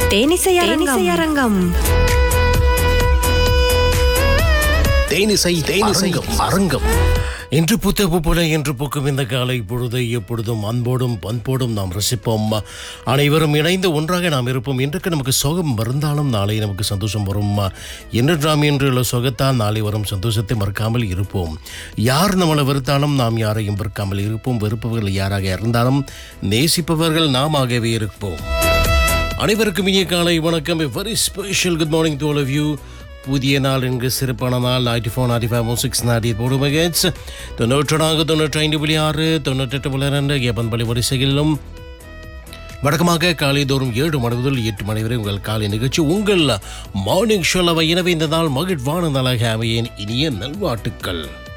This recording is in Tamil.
தேனிசை அரங்கம். தேனிசை அரங்கம். இன்று புத்தப்பு போல என்று பூக்கும் இந்த காலை பொழுதை எப்பொழுதும் அன்போடும் பண்போடும் நாம் ரசிப்போம். அனைவரும் இணைந்து ஒன்றாக நாம் இருப்போம். இன்றைக்கு நமக்கு சோகம் வருந்தாலும் நாளை நமக்கு சந்தோஷம் வரும். என்றாம் என்றுள்ள சோகத்தால் நாளை வரும் சந்தோஷத்தை மறக்காமல் இருப்போம். யார் நம்மளை வெறுத்தாலும் நாம் யாரையும் வெறுக்காமல் இருப்போம். வெறுப்பவர்கள் யாராக இருந்தாலும் நேசிப்பவர்கள் நாமவே இருப்போம். அனைவருக்கும் இனிய காலை வணக்கம். Very special good morning to all of you. புதிய நாள் என்கிற சிறப்பான நாள் 94, 95, 6 மெகாஹெர்ட்ஸ் 94, 95.6, 98.2 எபன் பலி வரிசைகளிலும் வழக்கமாக காலை தோறும் 7 மணி முதல் 8 மணி வரை உங்கள் காலை நிகழ்ச்சி உங்கள் மார்னிங் ஷோவை எனவே இந்த நாள் மகிழ்வான நாளாக அமையேன். இனிய நல்வாழ்த்துக்கள்.